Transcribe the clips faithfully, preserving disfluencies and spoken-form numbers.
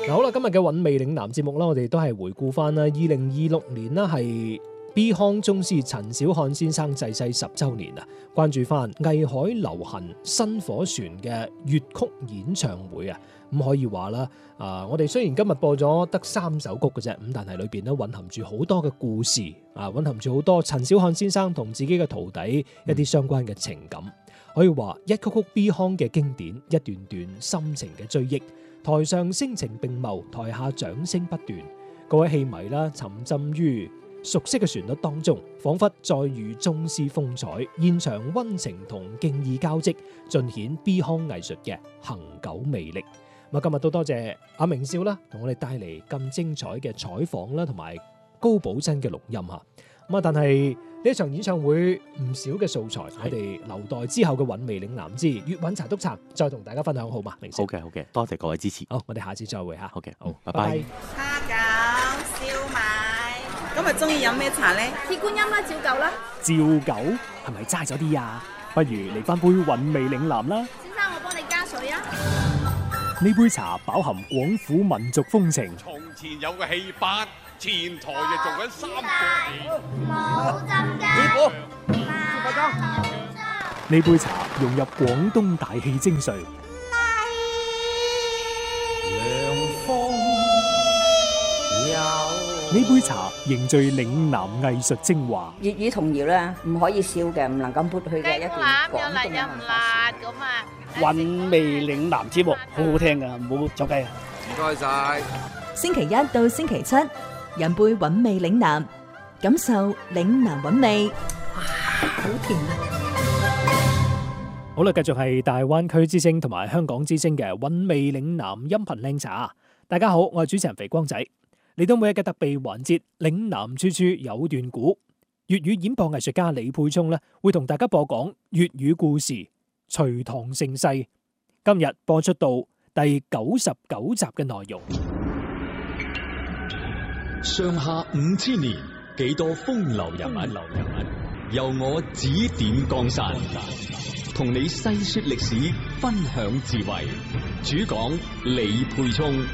嗱，好啦，今日嘅韻味嶺南節目啦，我哋都係回顧翻啦，二零二六年啦係 Beyond 宗師陳小漢先生逝世十週年啊，關注翻藝海流行新火船嘅粵曲演唱會啊，咁可以話啦，啊，我哋雖然今日播咗得三首曲嘅啫，咁但係裏邊咧蘊含住好多嘅故事啊，蘊含住好多陳小漢先生同自己嘅徒弟一啲相關嘅情感，可以話一曲曲 Beyond 嘅經典，一段段深情嘅追憶。台上聲情並茂，台下掌聲不斷，各位戲迷啦，沉浸於熟悉嘅旋律當中，仿佛再遇宗師風采，現場溫情同敬意交織，盡顯 Beyond 藝術嘅恆久魅力。咁啊，今日都多謝阿明少啦，同我哋帶嚟咁精彩嘅採訪啦，同埋高保真嘅錄音吓。咁啊，但係呢一場演唱會唔少嘅素材，我哋留待之後嘅韻味嶺南之粵韻茶督茶再同大家分享，好嘛？明少。 好嘅，好嘅，多謝各位支持。 好，我哋下次再會吓。 好嘅， 好， 拜拜。 蝦餃、燒賣，今日中意飲咩茶咧？ 鐵觀音啦，照舊啦。 照舊係咪齋咗啲啊？不如嚟翻杯韻味嶺南啦。 先生，我幫你加水啊。 呢杯茶飽含廣府民族風情。 從前有個戲班，前台就做緊三個戲。 冇浸㗎。 呢杯茶融入廣東大戲精髓。呢杯茶凝聚嶺南藝術精華。 粵語童謠咧，唔可以笑嘅，唔能夠撥去嘅一段廣東嘅文化。 咁啊！ 韻味嶺南節目好好聽噶，唔好走雞啊！ 唔該晒。 星期一到星期七，飲杯韻味嶺南，感受嶺南韻味。哇，好甜啊！ 好啦，繼續係大灣區之聲同埋香港之聲嘅韻味嶺南音頻靚茶。大家好，我係主持人肥光仔。嚟到每日嘅特備環節，嶺南處處有段古。粵語演播藝術家李沛聰咧，會同大家播講粵語故事，隋唐盛世。今日播出到第九十九集嘅內容。 上下五千年，幾多風流人物，由我指點江山，同你細說歷史，分享智慧。主講李沛聰。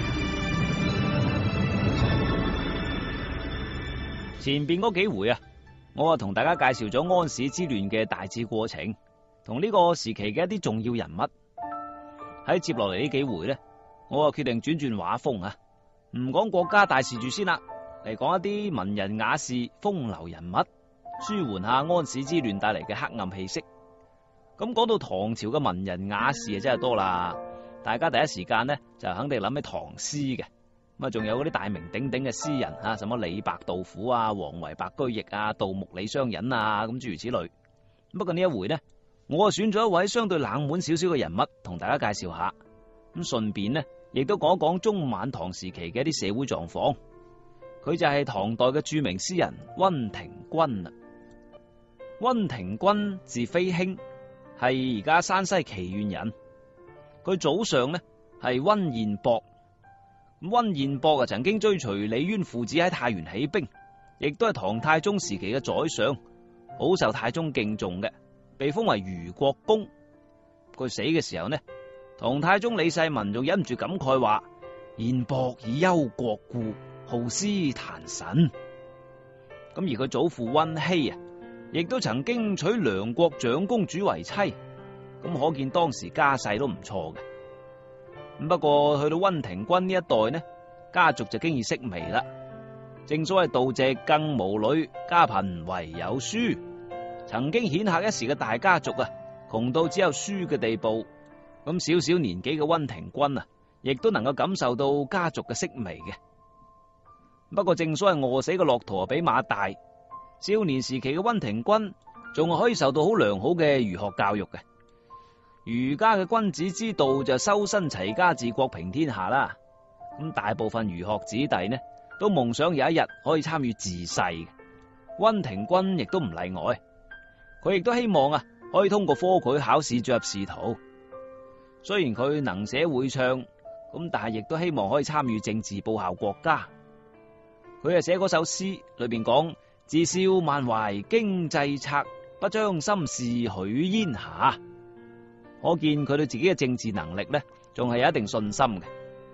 前邊嗰幾回啊，我啊同大家介紹咗安史之亂嘅大致過程，同呢個時期嘅一啲重要人物。喺接落嚟呢幾回呢，我啊決定轉轉畫風啊，唔講國家大事住先啦，嚟講一啲文人雅士、風流人物，舒緩下安史之亂帶嚟嘅黑暗氣息。咁講到唐朝嘅文人雅士啊，真係多啦，大家第一時間呢，就肯定諗起唐詩嘅。咁啊，仲有嗰啲大名鼎鼎嘅詩人啊，什麼李白、杜甫啊、王維、白居易啊、杜牧、李商隱啊，咁諸如此類。不過呢一回呢，我啊選咗一位相對冷門少少嘅人物同大家介紹下，咁順便呢，亦都講一講中晚唐時期嘅一啲社會狀況。佢就係唐代嘅著名詩人溫庭筠啦。溫庭筠字飛興，係而家山西祁縣人。佢祖上呢係溫彥博。溫彥博啊，曾經追隨李淵父子喺太原起兵，亦都係唐太宗時期嘅宰相，好受太宗敬重嘅，被封為虞國公。佢死嘅時候呢，唐太宗李世民仲忍唔住感慨話：彥博以憂國故，好詩壇臣。咁而佢祖父溫熙啊，亦都曾經娶梁國長公主為妻，咁可見當時家世都唔錯嘅。不過去到溫庭筠呢一代呢，家族就經已式微啦。正所謂盜籍更無女，家貧唯有書。曾經顯赫一時嘅大家族啊，窮到只有書嘅地步。咁小小年紀嘅溫庭筠啊，亦都能夠感受到家族嘅式微嘅。不過正所謂餓死嘅駱駝比馬大，少年時期嘅溫庭筠仲係可以受到好良好嘅儒學教育嘅。儒家嘅君子之道就修身齊家治國平天下啦。咁大部分儒學子弟呢，都夢想有一日可以參與治世嘅。溫庭筠亦都唔例外，佢亦都希望啊可以通過科舉考試進入仕途。雖然佢能寫會唱，咁但係亦都希望可以參與政治報效國家。佢係寫嗰首詩裏邊講：自少萬懷經濟策，不將心事許燕霞。可見佢對自己嘅政治能力呢，仲係有一定信心嘅。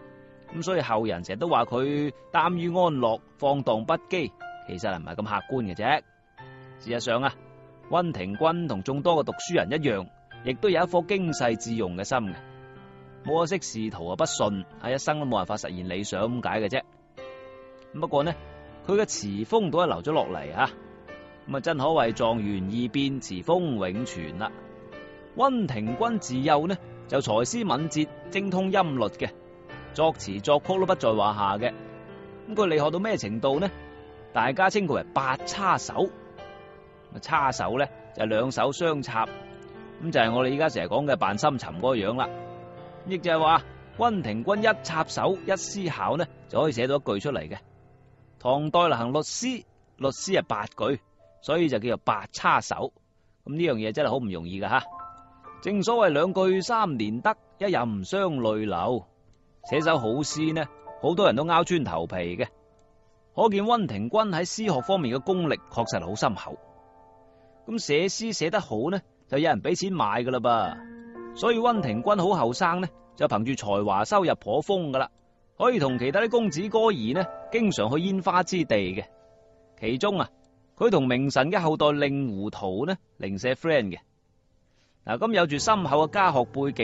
咁所以後人成日都話佢耽於安樂、放蕩不羈，其實係唔係咁客觀嘅啫。事實上啊，溫庭筠同眾多嘅讀書人一樣，亦都有一顆經世致用嘅心嘅。冇可惜仕途啊不順，係一生都冇辦法實現理想咁解嘅啫。不過呢，佢嘅詞風都係留咗落嚟啊，咁啊真可謂狀元易變，詞風永存啦。溫庭筠自幼呢就才思敏捷，精通音律嘅，作詞作曲都不在話下嘅。咁佢厲害到咩程度呢？大家稱佢為八叉手。叉手呢就係兩手相插，咁就係我哋依家成日講嘅扮深沉嗰個樣啦。亦就係話溫庭筠一插手一思考呢，就可以寫到一句出嚟嘅。唐代流行律詩，律詩係八句，所以就叫做八叉手。咁呢樣嘢真係好唔容易噶吓。正所謂兩句三連得，一任雙淚流。寫首好詩呢，好多人都拗穿頭皮嘅，可見溫庭筠喺詩學方面嘅功力確實好深厚。咁寫詩寫得好呢，就有人俾錢買噶啦噃。所以溫庭筠好後生呢，就憑住才華收入頗豐噶啦，可以同其他啲公子哥兒呢，經常去煙花之地嘅。其中啊，佢同名臣嘅後代令狐圖呢，零舍 friend 嘅。嗱，咁有住深厚嘅家學背